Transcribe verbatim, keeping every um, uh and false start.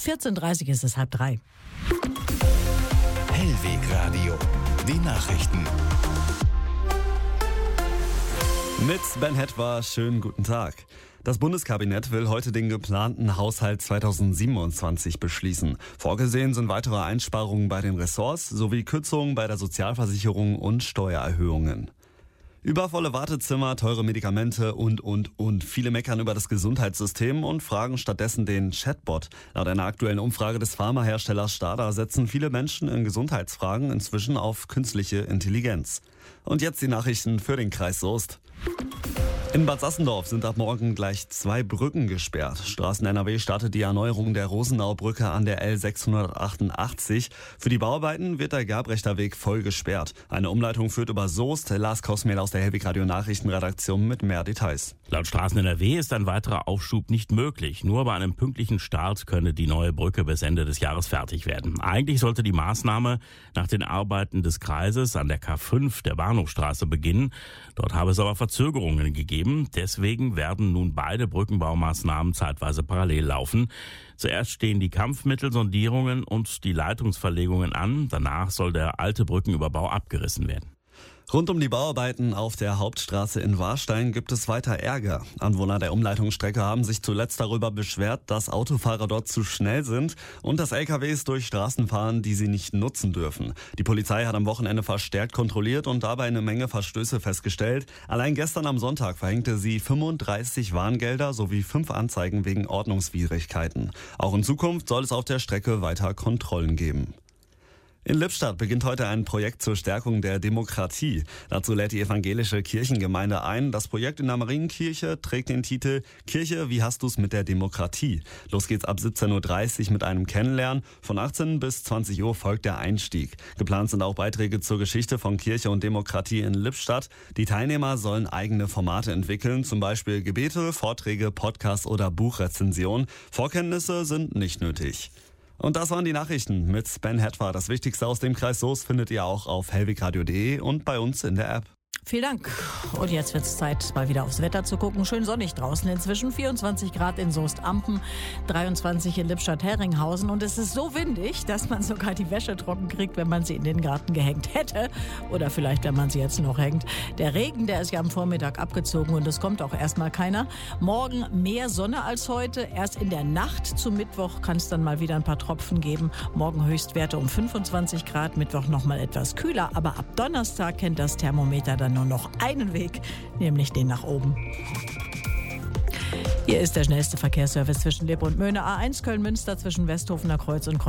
vierzehn Uhr dreißig ist es halb drei. Hellwegradio, die Nachrichten. Mit Ben Hetwa, schönen guten Tag. Das Bundeskabinett will heute den geplanten Haushalt zweitausendsiebenundzwanzig beschließen. Vorgesehen sind weitere Einsparungen bei den Ressorts sowie Kürzungen bei der Sozialversicherung und Steuererhöhungen. Übervolle Wartezimmer, teure Medikamente und, und, und. Viele meckern über das Gesundheitssystem und fragen stattdessen den Chatbot. Laut einer aktuellen Umfrage des Pharmaherstellers Stada setzen viele Menschen in Gesundheitsfragen inzwischen auf künstliche Intelligenz. Und jetzt die Nachrichten für den Kreis Soest. In Bad Sassendorf sind ab morgen gleich zwei Brücken gesperrt. Straßen N R W startet die Erneuerung der Rosenaubrücke an der L sechshundertachtundachtzig. Für die Bauarbeiten wird der Gabrechter Weg voll gesperrt. Eine Umleitung führt über Soest. Lars Kosmel aus der Hellwegradio Nachrichtenredaktion mit mehr Details. Laut Straßen N R W ist ein weiterer Aufschub nicht möglich. Nur bei einem pünktlichen Start könne die neue Brücke bis Ende des Jahres fertig werden. Eigentlich sollte die Maßnahme nach den Arbeiten des Kreises an der K fünf der Bahnhofstraße beginnen. Dort habe es aber Verzögerungen gegeben. Deswegen werden nun beide Brückenbaumaßnahmen zeitweise parallel laufen. Zuerst stehen die Kampfmittelsondierungen und die Leitungsverlegungen an. Danach soll der alte Brückenüberbau abgerissen werden. Rund um die Bauarbeiten auf der Hauptstraße in Warstein gibt es weiter Ärger. Anwohner der Umleitungsstrecke haben sich zuletzt darüber beschwert, dass Autofahrer dort zu schnell sind und dass L K Ws durch Straßen fahren, die sie nicht nutzen dürfen. Die Polizei hat am Wochenende verstärkt kontrolliert und dabei eine Menge Verstöße festgestellt. Allein gestern am Sonntag verhängte sie fünfunddreißig Warngelder sowie fünf Anzeigen wegen Ordnungswidrigkeiten. Auch in Zukunft soll es auf der Strecke weiter Kontrollen geben. In Lippstadt beginnt heute ein Projekt zur Stärkung der Demokratie. Dazu lädt die evangelische Kirchengemeinde ein. Das Projekt in der Marienkirche trägt den Titel Kirche, wie hast du's mit der Demokratie? Los geht's ab siebzehn Uhr dreißig mit einem Kennenlernen. Von achtzehn bis zwanzig Uhr folgt der Einstieg. Geplant sind auch Beiträge zur Geschichte von Kirche und Demokratie in Lippstadt. Die Teilnehmer sollen eigene Formate entwickeln, zum Beispiel Gebete, Vorträge, Podcasts oder Buchrezensionen. Vorkenntnisse sind nicht nötig. Und das waren die Nachrichten mit Ben Hetwa. Das Wichtigste aus dem Kreis Soest findet ihr auch auf hellwegradio punkt de und bei uns in der App. Vielen Dank. Und jetzt wird es Zeit, mal wieder aufs Wetter zu gucken. Schön sonnig draußen inzwischen. vierundzwanzig Grad in Soest-Ampen, dreiundzwanzig in Lippstadt-Herringhausen. Und es ist so windig, dass man sogar die Wäsche trocken kriegt, wenn man sie in den Garten gehängt hätte. Oder vielleicht, wenn man sie jetzt noch hängt. Der Regen, der ist ja am Vormittag abgezogen und es kommt auch erstmal keiner. Morgen mehr Sonne als heute. Erst in der Nacht zum Mittwoch kann es dann mal wieder ein paar Tropfen geben. Morgen Höchstwerte um fünfundzwanzig Grad, Mittwoch nochmal etwas kühler. Aber ab Donnerstag kennt das Thermometer dann nur noch einen Weg, nämlich den nach oben. Hier ist der schnellste Verkehrsservice zwischen Lippe und Möhne. A eins Köln-Münster zwischen Westhofener Kreuz und Kreuz